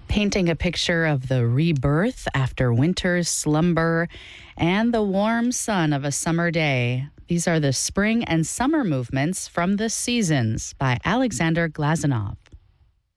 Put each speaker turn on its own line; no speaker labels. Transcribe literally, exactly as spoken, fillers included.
painting a picture of the rebirth after winter's slumber and the warm sun of a summer day. These are the spring and summer movements from the seasons by Alexander Glazunov.